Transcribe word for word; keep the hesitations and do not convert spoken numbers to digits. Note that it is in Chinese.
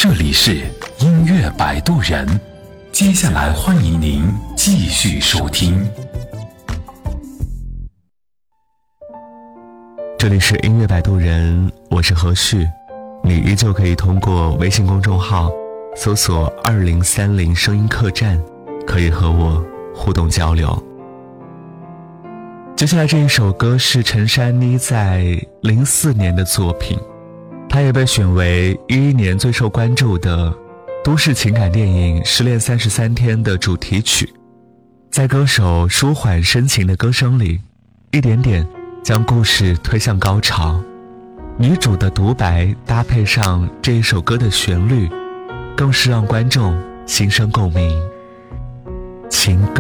这里是音乐摆渡人，接下来欢迎您继续收听。 这里是音乐摆渡人，我是何旭，你依旧可以通过微信公众号搜索二零三零声音客栈，可以和我互动交流。接下来这一首歌是陈珊妮在零四年的作品，它也被选为一一年最受关注的都市情感电影《失恋三十三天》的主题曲。在歌手舒缓深情的歌声里，一点点将故事推向高潮。女主的独白搭配上这一首歌的旋律，更是让观众心生共鸣。情歌